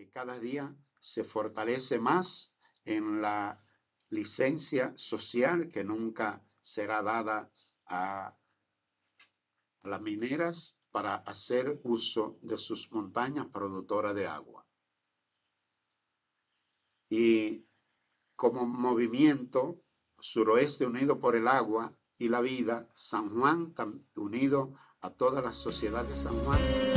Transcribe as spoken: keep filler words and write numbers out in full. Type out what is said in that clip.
que cada día se fortalece más en la licencia social que nunca será dada a las mineras para hacer uso de sus montañas productoras de agua. Y como movimiento Suroeste Unido por el Agua y la Vida, San Juan unido a toda la sociedad de San Juan.